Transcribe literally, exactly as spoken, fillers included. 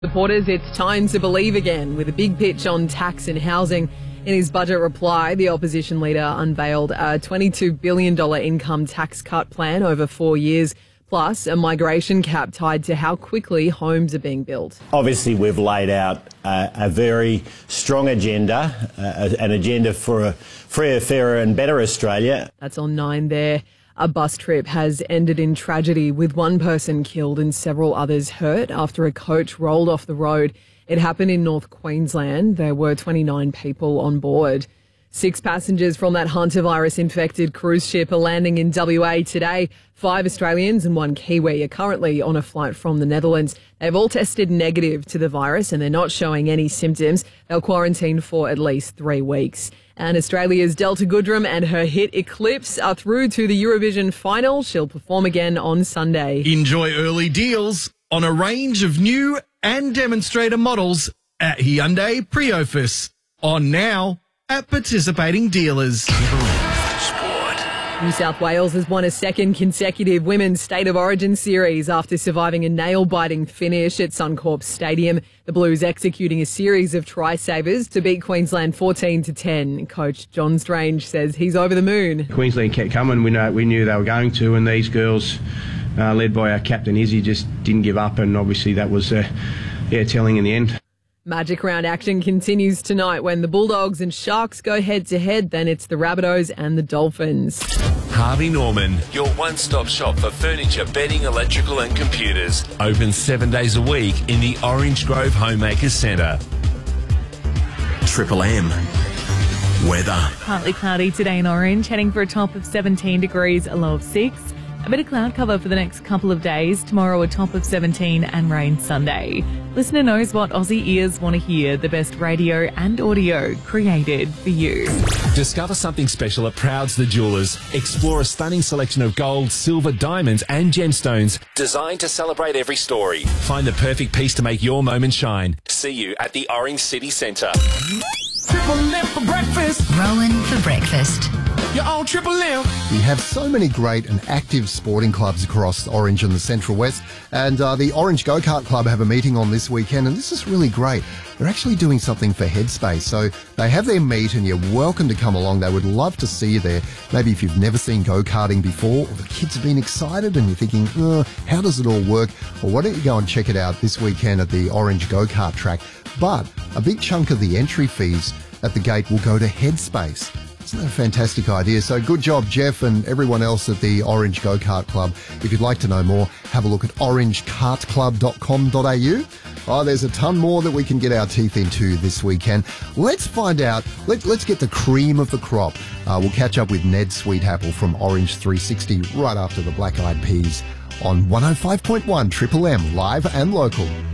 Supporters, it's time to believe again, with a big pitch on tax and housing. In his budget reply, the opposition leader unveiled a twenty-two billion dollars income tax cut plan over four years, plus a migration cap tied to how quickly homes are being built. Obviously, we've laid out a, a very strong agenda, uh, an agenda for a freer, fairer and better Australia. That's on Nine there. A bus trip has ended in tragedy, with one person killed and several others hurt after a coach rolled off the road. It happened in North Queensland. There were twenty-nine people on board. Six passengers from that hantavirus-infected cruise ship are landing in W A today. Five Australians and one Kiwi are currently on a flight from the Netherlands. They've all tested negative to the virus and they're not showing any symptoms. They'll quarantine for at least three weeks. And Australia's Delta Goodrem and her hit Eclipse are through to the Eurovision final. She'll perform again on Sunday. Enjoy early deals on a range of new and demonstrator models at Hyundai Priofus. On now at participating dealers. New South Wales has won a second consecutive Women's State of Origin series after surviving a nail-biting finish at Suncorp Stadium. The Blues executing a series of try-savers to beat Queensland fourteen to ten. Coach John Strange says he's over the moon. Queensland kept coming. We know we knew they were going to, and these girls, uh, led by our captain Izzy, just didn't give up, and obviously that was, uh, yeah, telling in the end. Magic round action continues tonight when the Bulldogs and Sharks go head-to-head. Then it's the Rabbitohs and the Dolphins. Harvey Norman, your one-stop shop for furniture, bedding, electrical and computers. Open seven days a week in the Orange Grove Homemakers Centre. Triple M. Weather. Partly cloudy today in Orange, heading for a top of seventeen degrees, a low of six. A bit of cloud cover for the next couple of days. Tomorrow a top of seventeen and rain Sunday. Listener knows what Aussie ears want to hear. The best radio and audio created for you. Discover something special at Prouds the Jewellers. Explore a stunning selection of gold, silver, diamonds and gemstones designed to celebrate every story. Find the perfect piece to make your moment shine. See you at the Orange City Centre. Triple M for breakfast. Rowan for breakfast. You're on Triple M. We have so many great and active sporting clubs across Orange and the Central West, and uh, the Orange Go-Kart Club have a meeting on this weekend, and this is really great. They're actually doing something for Headspace, so they have their meet and you're welcome to come along. They would love to see you there. Maybe if you've never seen go-karting before, or the kids have been excited and you're thinking, uh, how does it all work? Well, why don't you go and check it out this weekend at the Orange Go-Kart track. But a big chunk of the entry fees at the gate will go to Headspace. Isn't that a fantastic idea? So good job, Jeff, and everyone else at the Orange Go-Kart Club. If you'd like to know more, have a look at orange kart club dot com dot a u. Oh, there's a ton more that we can get our teeth into this weekend. Let's find out. Let, let's get the cream of the crop. Uh, we'll catch up with Ned Sweetapple from Orange three sixty right after the Black Eyed Peas on one oh five point one Triple M, live and local.